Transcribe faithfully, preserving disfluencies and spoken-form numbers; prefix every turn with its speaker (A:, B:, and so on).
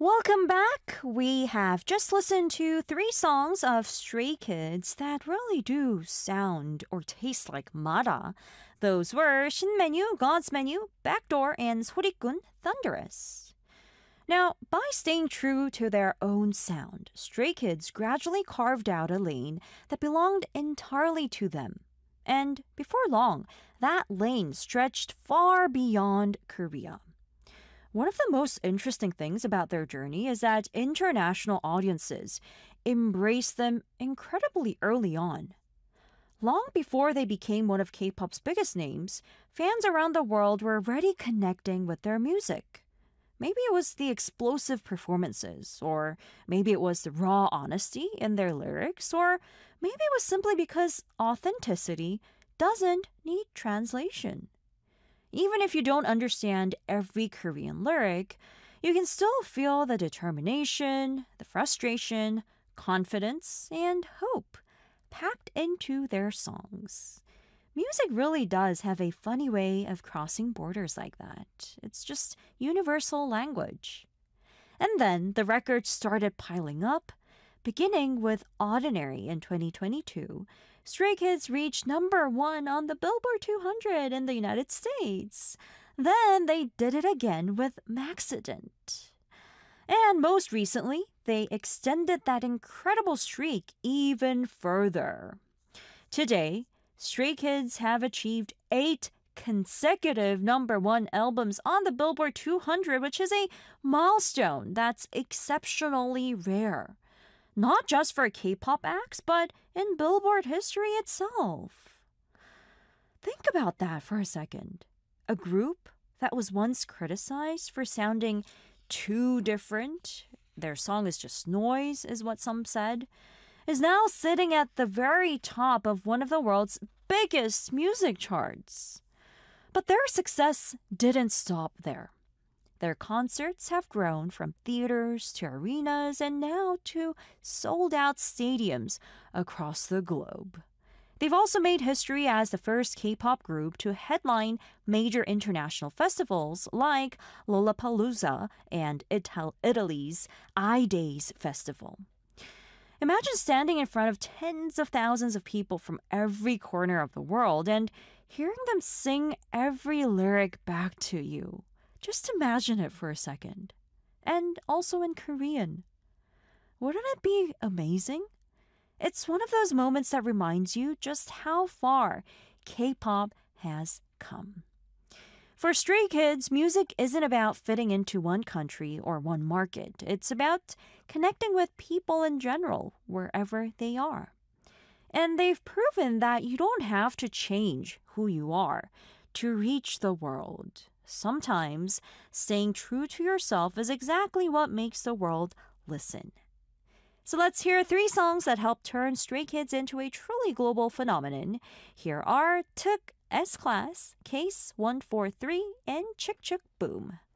A: Welcome back. We have just listened to three songs of Stray Kids that really do sound or taste like Mara. Those were 신메뉴, God's Menu, Backdoor, and 소리꾼, Thunderous. Now, by staying true to their own sound, Stray Kids gradually carved out a lane that belonged entirely to them. And before long, that lane stretched far beyond Korea. One of the most interesting things about their journey is that international audiences embrace them incredibly early on. Long before they became one of K-pop's biggest names, fans around the world were already connecting with their music. Maybe it was the explosive performances, or maybe it was the raw honesty in their lyrics, or maybe it was simply because authenticity doesn't need translation. Even if you don't understand every Korean lyric, you can still feel the determination, the frustration, confidence, and hope packed into their songs. Music really does have a funny way of crossing borders like that. It's just universal language. And then the records started piling up. Beginning with Ordinary in twenty twenty-two, Stray Kids reached number one on the Billboard two hundred in the United States. Then they did it again with Maxident. And most recently, they extended that incredible streak even further. Today, Stray Kids have achieved eight consecutive number one albums on the Billboard two hundred, which is a milestone that's exceptionally rare. Not just for K-pop acts, but in Billboard history itself. Think about that for a second. A group that was once criticized for sounding too different, their song is just noise, is what some said, is now sitting at the very top of one of the world's biggest music charts. But their success didn't stop there. Their concerts have grown from theaters to arenas and now to sold-out stadiums across the globe. They've also made history as the first K-pop group to headline major international festivals like Lollapalooza and Ital- Italy's I-Days Festival. Imagine standing in front of tens of thousands of people from every corner of the world and hearing them sing every lyric back to you. Just imagine it for a second. And also in Korean. Wouldn't it be amazing? It's one of those moments that reminds you just how far K-pop has come. For Stray Kids, music isn't about fitting into one country or one market. It's about connecting with people in general, wherever they are. And they've proven that you don't have to change who you are to reach the world. Sometimes staying true to yourself is exactly what makes the world listen. So let's hear three songs that help turn Stray Kids into a truly global phenomenon. Here are Took, S-Class, Case one four three, and Chick Chick Boom.